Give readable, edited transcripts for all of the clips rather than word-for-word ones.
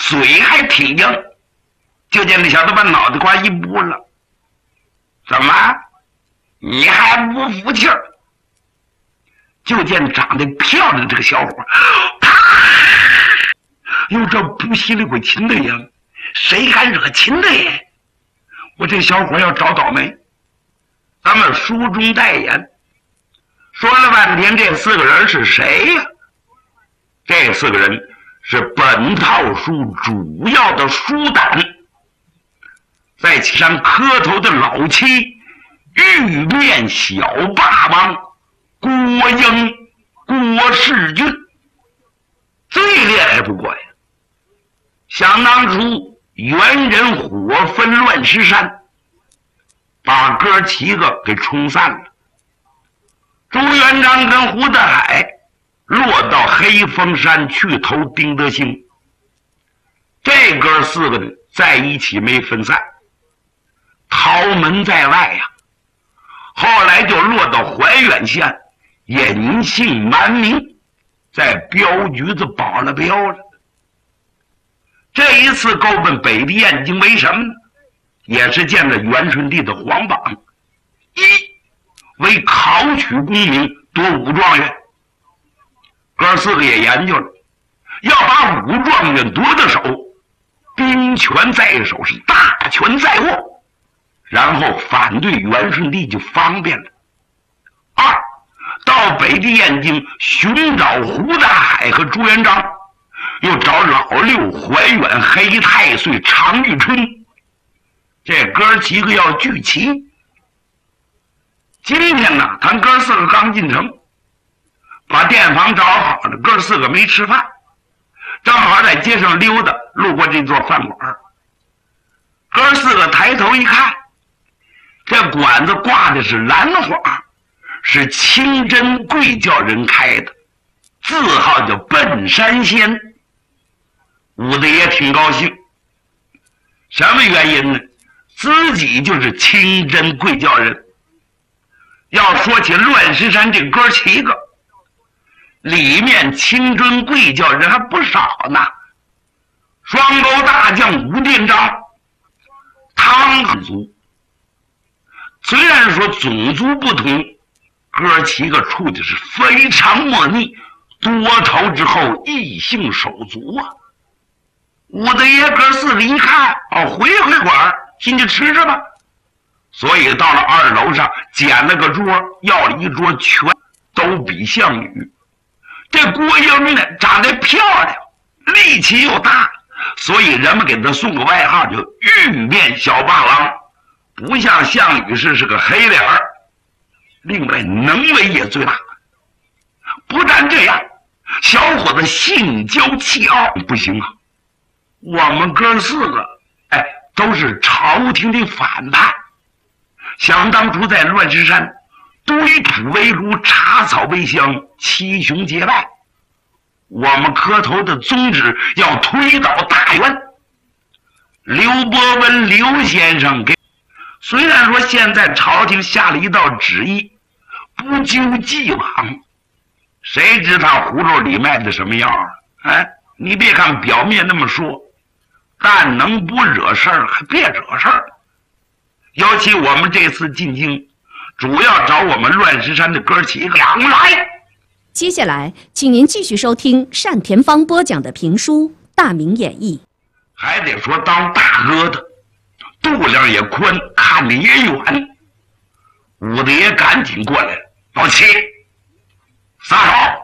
嘴还挺硬。就见那小子把脑袋瓜一拨了，怎么？你还不服气儿？就见长得漂亮这个小伙，啪！哟，这不稀里鬼亲的呀！谁敢惹亲的呀？我这小伙要找倒霉。咱们书中代言，说了半天，这4个人是谁呀？这4个人是本套书主要的书胆。在其上磕头的老七玉面小霸王郭英、郭世俊，最厉害不过呀。想当初猿人火焚乱石山，把哥7个给冲散了。朱元璋跟胡德海落到黑风山去投丁德兴，这哥4个呢在一起没分散，逃门在外呀。后来就落到怀远县，隐姓蛮名，在镖局子保了镖了。这一次勾奔北地燕京为什么呢？也是见了元顺帝的皇榜，一为考取功名，夺武状元。哥4个也研究了，要把武状元夺到手，兵权在手，是大权在握，然后反对元顺帝就方便了。2到北地燕京寻找胡大海和朱元璋，又找老六怀远、黑太岁、常遇春，这哥7个要聚齐。今天呢，咱哥4个刚进城，把店房找好了，哥4个没吃饭，正好在街上溜达，路过这座饭馆。哥4个抬头一看，这馆子挂的是兰花，是清真贵教人开的，字号叫笨山仙。武大爷挺高兴，什么原因呢？自己就是清真贵教人。要说起乱石山这哥7个，里面清真贵教人还不少呢。双沟大将吴殿章，汤族。虽然说种族不同，哥7个处的是非常莫逆，多头之后异姓手足啊。武大爷哥4个一看，回馆，进去吃着吧。所以到了2楼上，捡了个桌，要了一桌，全都比项羽。这郭英呢，长得漂亮，力气又大，所以人们给他送个外号，叫玉面小霸王。不像项羽是个黑脸儿，另外能为也最大。不但这样，小伙子性骄气傲，不行啊。我们哥4个，都是朝廷的反叛。想当初在乱石山，堆土为炉，插草为香，七雄结拜。我们磕头的宗旨要推倒大元。刘伯温刘先生虽然说现在朝廷下了一道旨意，不究既往，谁知道葫芦里卖的什么药啊？你别看表面那么说，但能不惹事儿还别惹事儿。尤其我们这次进京，主要找我们乱石山的哥7个来。 接下来，请您继续收听单田芳播讲的评书《大明演义》。 还得说当大哥的，肚量也宽，看得也远。武大爷赶紧过来了，老七，撒手！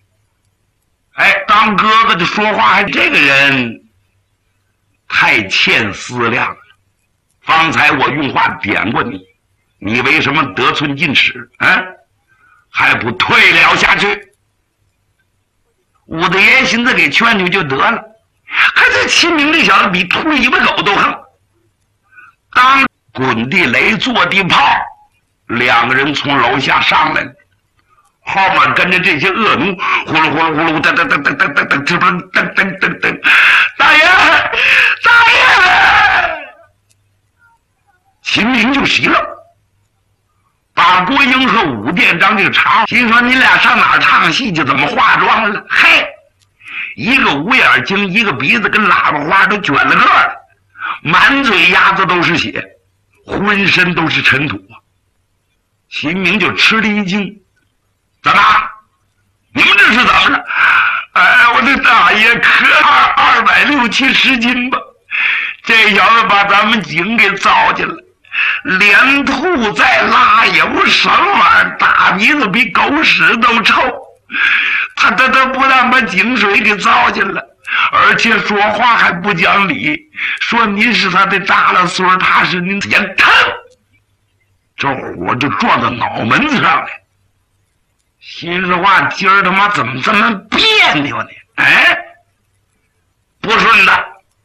当哥哥的说话，这个人太欠思量了。方才我用话点过你，你为什么得寸进尺啊？还不退了下去？武大爷寻思给劝劝就得了，可这秦明这小子比秃尾巴狗都横。当滚地雷坐地炮，2个人从楼下上来了，后面跟着这些恶奴，呼噜呼噜呼噜，噔噔噔噔噔噔噔噔噔噔噔噔，大爷，大爷！秦明就急了，把郭英和武殿章这个查，心说你俩上哪儿唱戏去，怎么化妆了？嘿， 一个五眼睛，一个鼻子跟喇叭花都卷了个儿，满嘴牙子都是血，浑身都是尘土。秦明就吃了一惊，怎么？你们这是怎么了？哎，我的大爷，可260-270斤吧？这小子把咱们井给糟践了，连吐带拉也不什么玩意儿，大鼻子比狗屎都臭。他不但把井水给糟践了，而且说话还不讲理，说您是他的扎了孙，他是您的眼疼。这火就撞到脑门子上来，心里话，今儿他妈怎么这么别扭呢？哎，不顺的。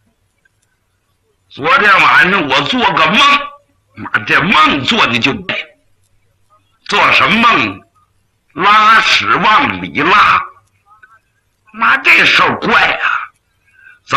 昨天晚上我做个梦，妈，这梦做的就对。做什么梦？拉屎往里拉，妈，这事儿怪啊！